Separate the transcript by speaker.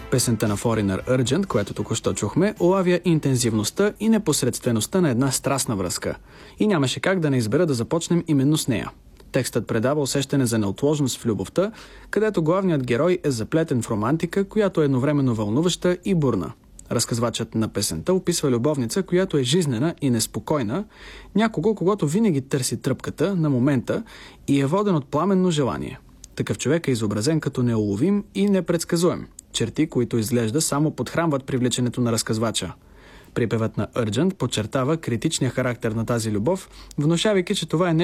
Speaker 1: Песента на Foreigner Urgent, която току-що чухме, улавя интензивността и непосредствеността на една страстна връзка. И нямаше как да не избера да започнем именно с нея. Текстът предава усещане за неотложност в любовта, където главният герой е заплетен в романтика, която е едновременно вълнуваща и бурна. Разказвачът на песента описва любовница, която е жизнена и неспокойна, някого, когато винаги търси тръпката на момента и е воден от пламенно желание. Такъв човек е изобразен като неуловим и непредсказуем. Черти, които изглежда само подхранват привличането на разказвача. Припевът на Urgent подчертава критичния характер на тази любов, внушавайки, че това е